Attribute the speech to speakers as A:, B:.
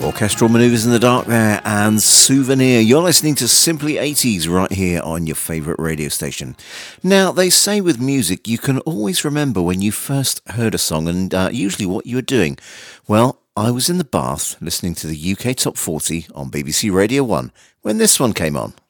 A: Orchestral Maneuvers in the Dark there and Souvenir. You're listening to Simply 80s right here on your favourite radio station. Now, they say with music you can always remember when you first heard a song and usually what you were doing. Well, I was in the bath listening to the UK Top 40 on BBC Radio 1 when this one came on.